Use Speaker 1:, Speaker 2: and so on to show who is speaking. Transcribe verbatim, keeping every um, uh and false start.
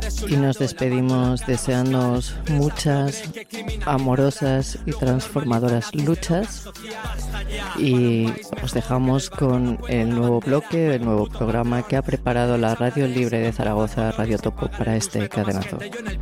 Speaker 1: Y nos despedimos deseándoos muchas amorosas y transformadoras luchas. Y os dejamos con el nuevo bloque, el nuevo programa que ha preparado la Radio Libre de Zaragoza, Radio Topo, para este cadenazo.